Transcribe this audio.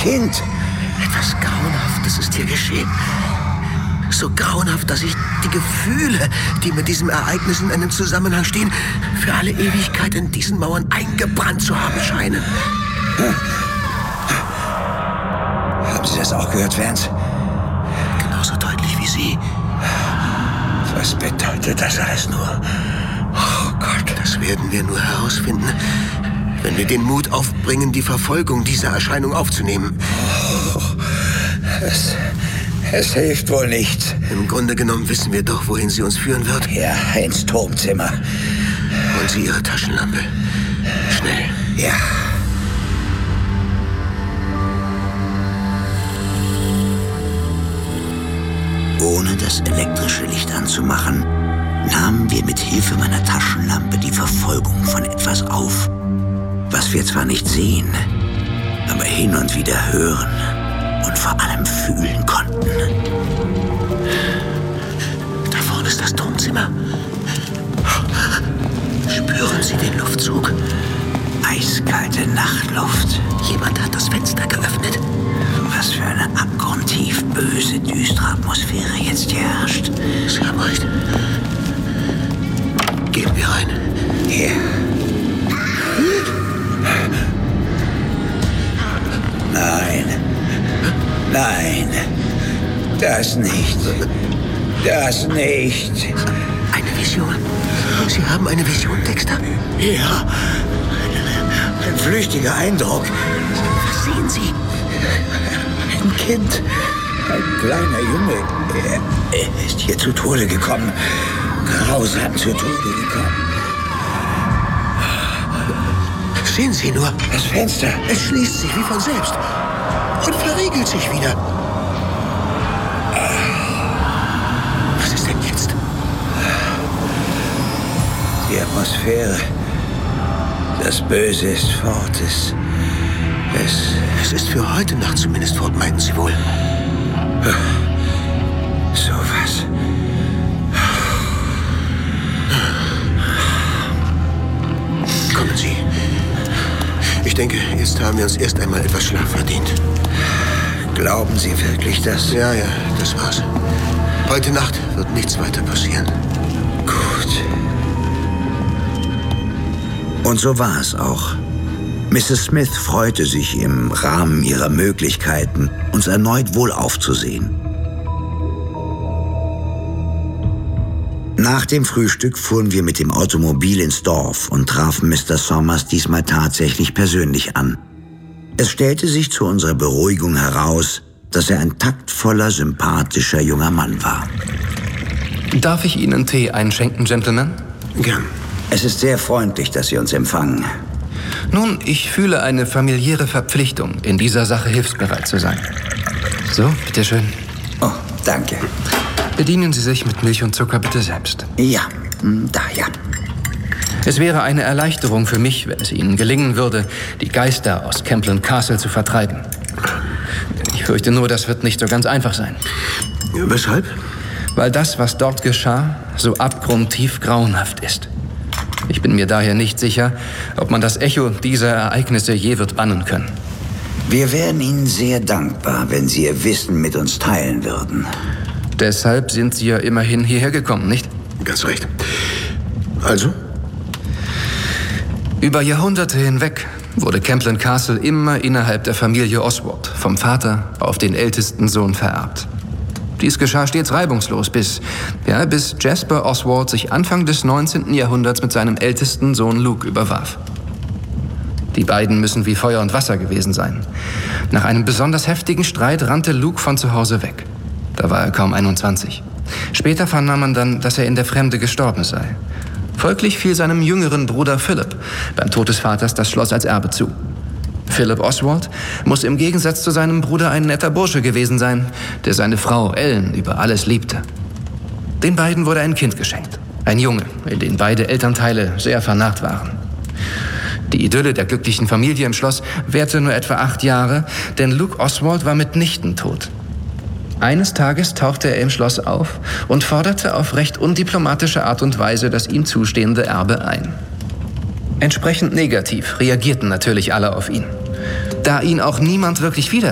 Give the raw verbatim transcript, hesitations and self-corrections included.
Kind. Etwas Grauenhaftes ist hier geschehen. So grauenhaft, dass ich die Gefühle, die mit diesem Ereignis in einem Zusammenhang stehen, für alle Ewigkeit in diesen Mauern eingebrannt zu haben scheinen. Hm. Haben Sie das auch gehört, Vance? Genauso deutlich wie Sie. Was bedeutet das alles nur? Oh Gott. Das werden wir nur herausfinden, wenn wir den Mut aufbringen, die Verfolgung dieser Erscheinung aufzunehmen. Oh, es, es hilft wohl nichts. Im Grunde genommen wissen wir doch, wohin sie uns führen wird. Ja, ins Turmzimmer. Holen Sie Ihre Taschenlampe. Schnell. Ja. Ohne das elektrische Licht anzumachen, nahmen wir mit Hilfe meiner Taschenlampe die Verfolgung von etwas auf, was wir zwar nicht sehen, aber hin und wieder hören und vor allem fühlen konnten. Da vorne ist das Turmzimmer. Spüren Sie den Luftzug? Eiskalte Nachtluft. Jemand hat das Fenster geöffnet. Was für eine abgrundtief böse, düstere Atmosphäre jetzt hier herrscht. Sie haben recht. Gehen wir rein. Ja. Nein. Nein. Das nicht. Das nicht. Eine Vision. Sie haben eine Vision, Dexter? Ja. Ein flüchtiger Eindruck. Was sehen Sie? Ein Kind. Ein kleiner Junge. Er, er ist hier zu Tode gekommen. Grausam zu Tode gekommen. Sehen Sie nur. Das Fenster. Es schließt sich wie von selbst. Und verriegelt sich wieder. Was ist denn jetzt? Die Atmosphäre. Das Böse ist fort. Es, es, es ist für heute Nacht zumindest fort, meinten Sie wohl. So was. Kommen Sie. Ich denke, jetzt haben wir uns erst einmal etwas Schlaf verdient. Glauben Sie wirklich das? Ja, ja, das war's. Heute Nacht wird nichts weiter passieren. Gut. Und so war es auch. Misses Smith freute sich im Rahmen ihrer Möglichkeiten, uns erneut wohlauf zu sehen. Nach dem Frühstück fuhren wir mit dem Automobil ins Dorf und trafen Mister Somers diesmal tatsächlich persönlich an. Es stellte sich zu unserer Beruhigung heraus, dass er ein taktvoller, sympathischer junger Mann war. Darf ich Ihnen Tee einschenken, Gentlemen? Gern. Es ist sehr freundlich, dass Sie uns empfangen. Nun, ich fühle eine familiäre Verpflichtung, in dieser Sache hilfsbereit zu sein. So, bitteschön. Oh, danke. Bedienen Sie sich mit Milch und Zucker bitte selbst. Ja, da, ja. Es wäre eine Erleichterung für mich, wenn es Ihnen gelingen würde, die Geister aus Camplin Castle zu vertreiben. Ich fürchte nur, das wird nicht so ganz einfach sein. Weshalb? Weil das, was dort geschah, so abgrundtief grauenhaft ist. Ich bin mir daher nicht sicher, ob man das Echo dieser Ereignisse je wird bannen können. Wir wären Ihnen sehr dankbar, wenn Sie Ihr Wissen mit uns teilen würden. Deshalb sind Sie ja immerhin hierher gekommen, nicht? Ganz recht. Also? Über Jahrhunderte hinweg wurde Camplin Castle immer innerhalb der Familie Oswald vom Vater auf den ältesten Sohn vererbt. Dies geschah stets reibungslos, bis, ja, bis Jasper Oswald sich Anfang des neunzehnten Jahrhunderts mit seinem ältesten Sohn Luke überwarf. Die beiden müssen wie Feuer und Wasser gewesen sein. Nach einem besonders heftigen Streit rannte Luke von zu Hause weg. Da war er kaum einundzwanzig. Später vernahm man dann, dass er in der Fremde gestorben sei. Folglich fiel seinem jüngeren Bruder Philip beim Tod des Vaters das Schloss als Erbe zu. Philip Oswald muss im Gegensatz zu seinem Bruder ein netter Bursche gewesen sein, der seine Frau Ellen über alles liebte. Den beiden wurde ein Kind geschenkt. Ein Junge, in den beide Elternteile sehr vernarrt waren. Die Idylle der glücklichen Familie im Schloss währte nur etwa acht Jahre, denn Luke Oswald war mitnichten tot. Eines Tages tauchte er im Schloss auf und forderte auf recht undiplomatische Art und Weise das ihm zustehende Erbe ein. Entsprechend negativ reagierten natürlich alle auf ihn. Da ihn auch niemand wirklich wieder